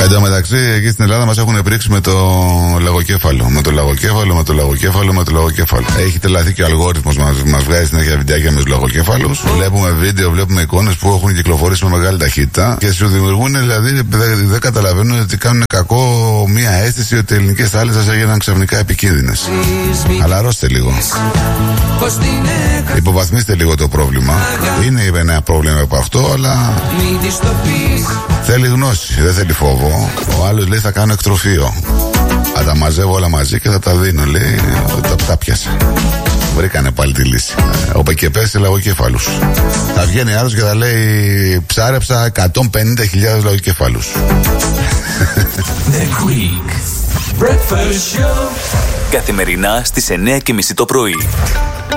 Εν τω μεταξύ, εκεί στην Ελλάδα μας έχουν πρίξει με το λαγοκέφαλο. Με το λαγοκέφαλο. Έχει τελαθεί και ο αλγόριθμος μας βγάζει συνέχεια βιντεάκια με τους λαγοκέφαλους. Βλέπουμε βίντεο, βλέπουμε εικόνες που έχουν κυκλοφορήσει με μεγάλη ταχύτητα και σου δημιουργούν, δηλαδή δεν καταλαβαίνουν ότι κάνουν κακό μία αίσθηση ότι οι ελληνικές θάλασσες έγιναν ξαφνικά επικίνδυνες. Χαλαρώστε λίγο. Υποβαθμίστε λίγο το πρόβλημα. Είναι ένα πρόβλημα από αυτό, αλλά θέλει γνώση, δεν θέλει φόβο. Ο άλλος λέει θα κάνω εκτροφείο. Θα τα μαζεύω όλα μαζί και θα τα δίνω. Λέει, τα πιάσε. Βρήκανε πάλι τη λύση. Όπα και πέσει λαγοκέφαλους. Θα βγαίνει άλλος και θα λέει ψάρεψα 150.000 λαγοκέφαλους. The Greek Breakfast Show. Καθημερινά στις 9:30 το πρωί.